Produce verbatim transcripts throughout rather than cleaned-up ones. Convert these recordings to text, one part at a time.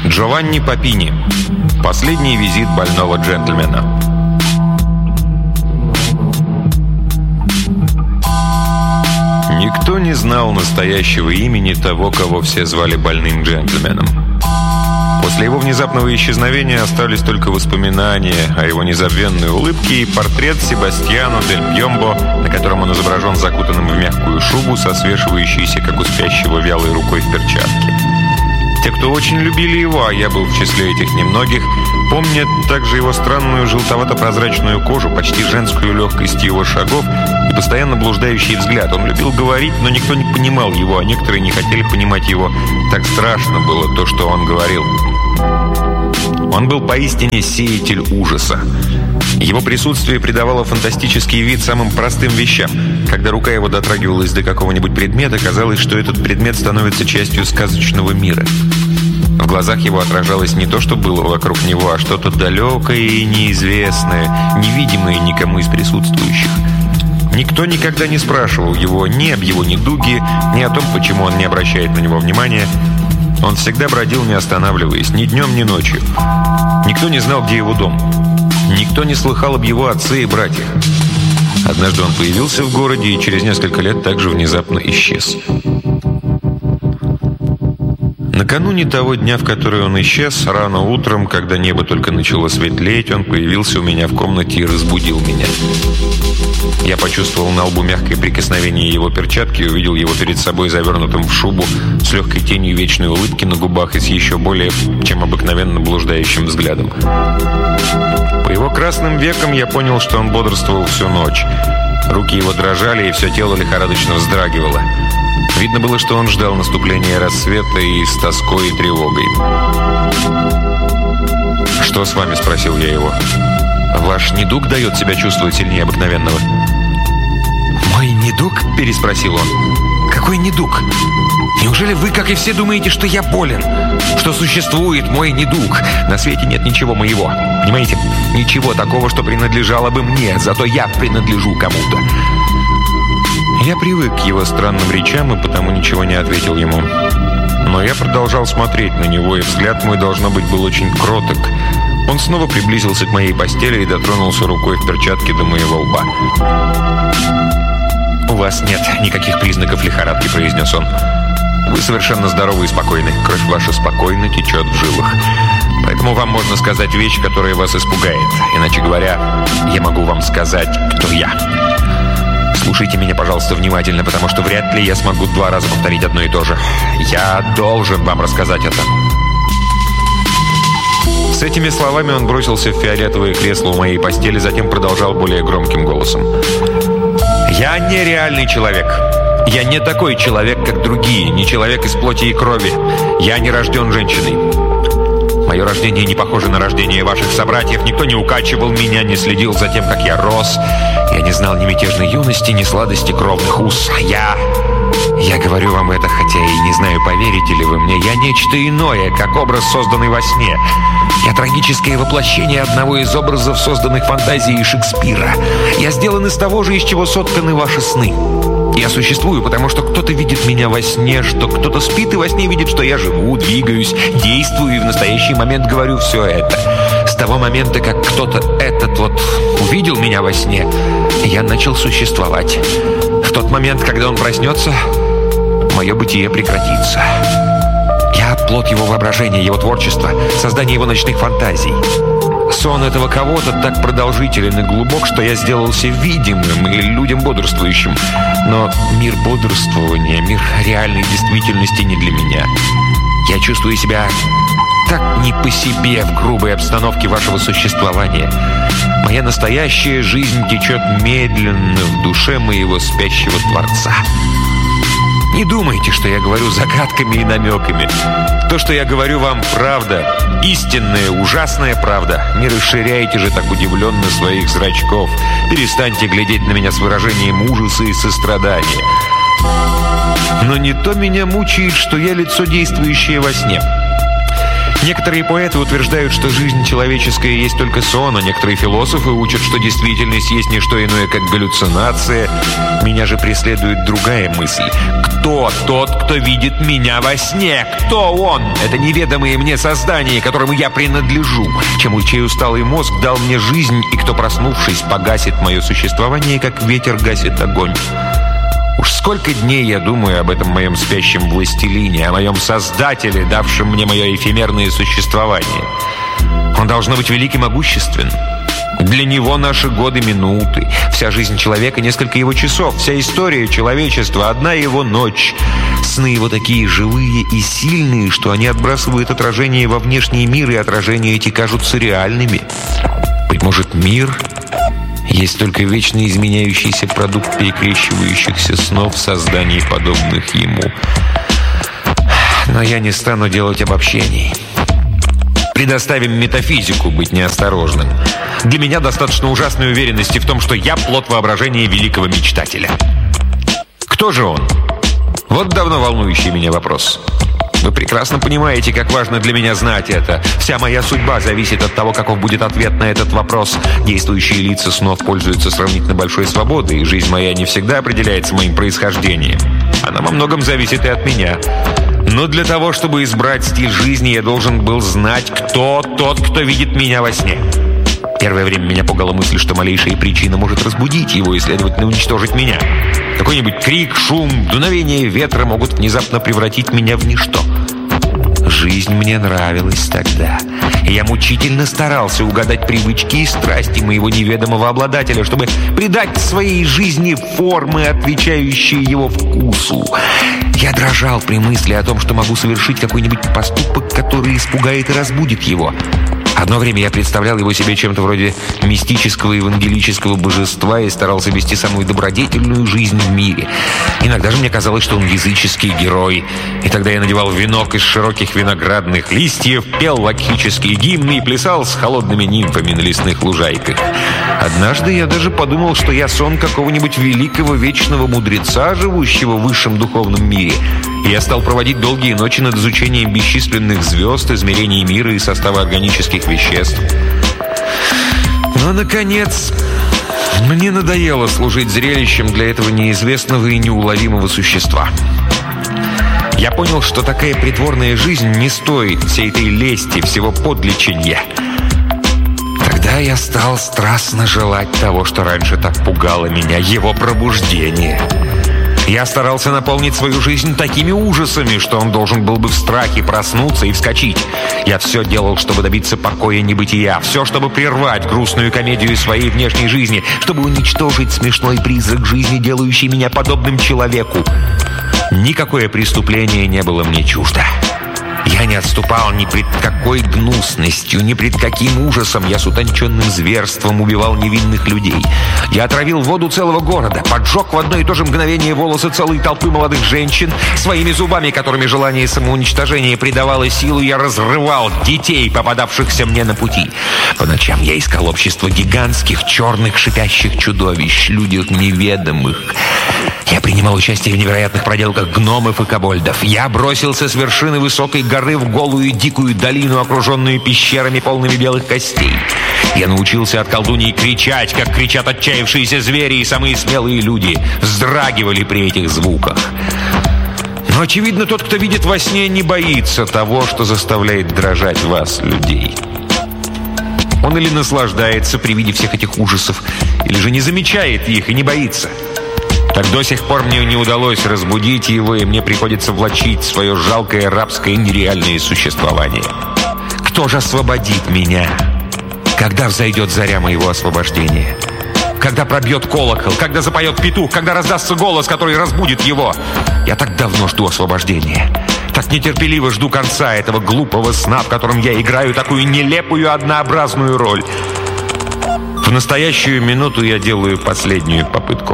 Джованни Папини. Последний визит больного джентльмена. Никто не знал настоящего имени того, кого все звали больным джентльменом. После его внезапного исчезновения остались только воспоминания о его незабвенной улыбке и портрет Себастьяно дель Пьембо, на котором он изображен закутанным в мягкую шубу, со свешивающейся, как у спящего, вялой рукой в перчатке. Те, кто очень любили его, а я был в числе этих немногих, помнят также его странную желтовато-прозрачную кожу, почти женскую легкость его шагов и постоянно блуждающий взгляд. Он любил говорить, но никто не понимал его, а некоторые не хотели понимать его. Так страшно было то, что он говорил. Он был поистине сеятель ужаса. Его присутствие придавало фантастический вид самым простым вещам. Когда рука его дотрагивалась до какого-нибудь предмета, казалось, что этот предмет становится частью сказочного мира. В глазах его отражалось не то, что было вокруг него, а что-то далекое и неизвестное, невидимое никому из присутствующих. Никто никогда не спрашивал его ни об его недуге, ни о том, почему он не обращает на него внимания. Он всегда бродил, не останавливаясь, ни днем, ни ночью. Никто не знал, где его дом. Никто не слыхал об его отце и братьях. Однажды он появился в городе и через несколько лет также внезапно исчез. Накануне того дня, в который он исчез, рано утром, когда небо только начало светлеть, он появился у меня в комнате и разбудил меня. Я почувствовал на лбу мягкое прикосновение его перчатки и увидел его перед собой завернутым в шубу, с легкой тенью вечной улыбки на губах и с еще более, чем обыкновенно, блуждающим взглядом. По его красным векам я понял, что он бодрствовал всю ночь. Руки его дрожали, и все тело лихорадочно вздрагивало. Видно было, что он ждал наступления рассвета и с тоской и тревогой. «Что с вами?» – спросил я его. «Ваш недуг дает себя чувствовать сильнее обыкновенного?» «Мой недуг?» – переспросил он. «Какой недуг? Неужели вы, как и все, думаете, что я болен? Что существует мой недуг? На свете нет ничего моего. Понимаете? Ничего такого, что принадлежало бы мне. Зато я принадлежу кому-то». Я привык к его странным речам и потому ничего не ответил ему. Но я продолжал смотреть на него, и взгляд мой, должно быть, был очень кроток. Он снова приблизился к моей постели и дотронулся рукой в перчатке до моего лба. «У вас нет никаких признаков лихорадки», — произнес он. «Вы совершенно здоровы и спокойны. Кровь ваша спокойно течет в жилах. Поэтому вам можно сказать вещь, которая вас испугает. Иначе говоря, я могу вам сказать, кто я. Слушайте меня, пожалуйста, внимательно, потому что вряд ли я смогу два раза повторить одно и то же. Я должен вам рассказать это». С этими словами он бросился в фиолетовое кресло у моей постели, затем продолжал более громким голосом. «Я не реальный человек. Я не такой человек, как другие, не человек из плоти и крови. Я не рожден женщиной. Мое рождение не похоже на рождение ваших собратьев. Никто не укачивал меня, не следил за тем, как я рос. Я не знал ни мятежной юности, ни сладости кровных уз. Я... Я говорю вам это, хотя и не знаю, поверите ли вы мне. Я нечто иное, как образ, созданный во сне. Я трагическое воплощение одного из образов, созданных фантазией Шекспира. Я сделан из того же, из чего сотканы ваши сны. Я существую, потому что кто-то видит меня во сне, что кто-то спит и во сне видит, что я живу, двигаюсь, действую и в настоящий момент говорю все это. С того момента, как кто-то этот вот увидел меня во сне, я начал существовать. В тот момент, когда он проснется, мое бытие прекратится. Я плод его воображения, его творчества, создание его ночных фантазий. Сон этого кого-то так продолжителен и глубок, что я сделался видимым и людям бодрствующим. Но мир бодрствования, мир реальной действительности не для меня. Я чувствую себя так не по себе в грубой обстановке вашего существования. Моя настоящая жизнь течет медленно в душе моего спящего Творца. Не думайте, что я говорю загадками и намеками. То, что я говорю вам, правда. Истинная, ужасная правда. Не расширяйте же так удивленно своих зрачков. Перестаньте глядеть на меня с выражением ужаса и сострадания. Но не то меня мучает, что я лицо, действующее во сне. Некоторые поэты утверждают, что жизнь человеческая есть только сон, а некоторые философы учат, что действительность есть не что иное, как галлюцинация. Меня же преследует другая мысль. Кто тот, кто видит меня во сне? Кто он? Это неведомое мне создание, которому я принадлежу, чем чей усталый мозг дал мне жизнь, и кто, проснувшись, погасит мое существование, как ветер гасит огонь. Уж сколько дней я думаю об этом моем спящем властелине, о моем создателе, давшем мне мое эфемерное существование. Он должно быть велик и могуществен. Для него наши годы — минуты, вся жизнь человека — несколько его часов, вся история человечества — одна его ночь. Сны его такие живые и сильные, что они отбрасывают отражение во внешний мир, и отражения эти кажутся реальными. Быть может, мир есть только вечно изменяющийся продукт перекрещивающихся снов, созданий, подобных ему. Но я не стану делать обобщений. Предоставим метафизику быть неосторожным. Для меня достаточно ужасной уверенности в том, что я плод воображения великого мечтателя. Кто же он? Вот давно волнующий меня вопрос. Вы прекрасно понимаете, как важно для меня знать это. Вся моя судьба зависит от того, каков будет ответ на этот вопрос. Действующие лица снов пользуются сравнительно большой свободой, и жизнь моя не всегда определяется моим происхождением. Она во многом зависит и от меня. Но для того, чтобы избрать стиль жизни, я должен был знать, кто тот, кто видит меня во сне. Первое время меня пугала мысль, что малейшая причина может разбудить его и, следовательно, уничтожить меня. Какой-нибудь крик, шум, дуновение ветра могут внезапно превратить меня в ничто. Жизнь мне нравилась тогда, и я мучительно старался угадать привычки и страсти моего неведомого обладателя, чтобы придать своей жизни формы, отвечающие его вкусу. Я дрожал при мысли о том, что могу совершить какой-нибудь поступок, который испугает и разбудит его. Одно время я представлял его себе чем-то вроде мистического евангелического божества и старался вести самую добродетельную жизнь в мире. Иногда же мне казалось, что он языческий герой. И тогда я надевал венок из широких виноградных листьев, пел лакхические гимны и плясал с холодными нимфами на лесных лужайках. Однажды я даже подумал, что я сон какого-нибудь великого вечного мудреца, живущего в высшем духовном мире. И я стал проводить долгие ночи над изучением бесчисленных звезд, измерений мира и состава органических веществ. Но, наконец, мне надоело служить зрелищем для этого неизвестного и неуловимого существа. Я понял, что такая притворная жизнь не стоит всей этой лести, всего подлечения. Тогда я стал страстно желать того, что раньше так пугало меня, его пробуждение. Я старался наполнить свою жизнь такими ужасами, что он должен был бы в страхе проснуться и вскочить. Я все делал, чтобы добиться покоя небытия, все, чтобы прервать грустную комедию своей внешней жизни, чтобы уничтожить смешной призрак жизни, делающий меня подобным человеку. Никакое преступление не было мне чуждо. Я не отступал ни пред какой гнусностью, ни пред каким ужасом. Я с утонченным зверством убивал невинных людей. Я отравил воду целого города, поджег в одно и то же мгновение волосы целой толпы молодых женщин. Своими зубами, которыми желание самоуничтожения придавало силу, я разрывал детей, попадавшихся мне на пути. По ночам я искал общество гигантских, черных, шипящих чудовищ, людях неведомых. Я принимал участие в невероятных проделках гномов и кобольдов. Я бросился с вершины высокой горы в голую дикую долину, окруженную пещерами, полными белых костей. Я научился от колдуньи кричать, как кричат отчаявшиеся звери, и самые смелые люди вздрагивали при этих звуках. Но, очевидно, тот, кто видит во сне, не боится того, что заставляет дрожать вас, людей. Он или наслаждается при виде всех этих ужасов, или же не замечает их и не боится. Так до сих пор мне не удалось разбудить его, и мне приходится влачить свое жалкое рабское нереальное существование. Кто же освободит меня? Когда взойдет заря моего освобождения? Когда пробьет колокол? Когда запоет петух? Когда раздастся голос, который разбудит его? Я так давно жду освобождения. Так нетерпеливо жду конца этого глупого сна, в котором я играю такую нелепую однообразную роль. В настоящую минуту я делаю последнюю попытку.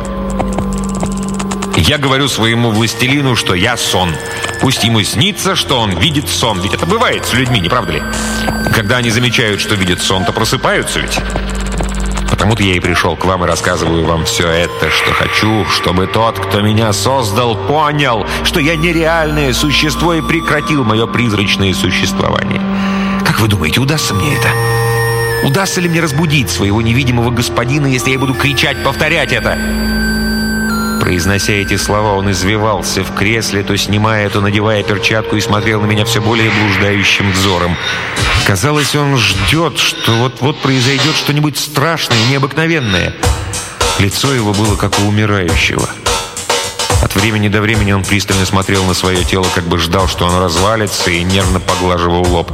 Я говорю своему властелину, что я сон. Пусть ему снится, что он видит сон. Ведь это бывает с людьми, не правда ли? Когда они замечают, что видят сон, то просыпаются ведь. Потому-то я и пришел к вам и рассказываю вам все это, что хочу, чтобы тот, кто меня создал, понял, что я нереальное существо и прекратил мое призрачное существование. Как вы думаете, удастся мне это? Удастся ли мне разбудить своего невидимого господина, если я буду кричать, повторять это?» Произнося эти слова, он извивался в кресле, то снимая, то надевая перчатку, и смотрел на меня все более блуждающим взором. Казалось, он ждет, что вот-вот произойдет что-нибудь страшное, необыкновенное. Лицо его было как у умирающего. От времени до времени он пристально смотрел на свое тело, как бы ждал, что оно развалится, и нервно поглаживал лоб.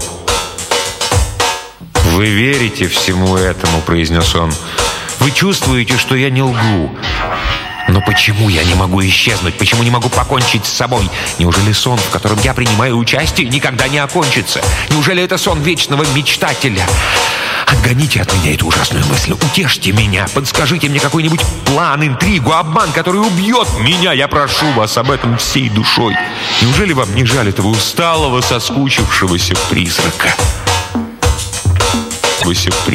«Вы верите всему этому», — произнес он. «Вы чувствуете, что я не лгу. Но почему я не могу исчезнуть? Почему не могу покончить с собой? Неужели сон, в котором я принимаю участие, никогда не окончится? Неужели это сон вечного мечтателя? Отгоните от меня эту ужасную мысль. Утешьте меня. Подскажите мне какой-нибудь план, интригу, обман, который убьет меня. Я прошу вас об этом всей душой. Неужели вам не жаль этого усталого, соскучившегося призрака?»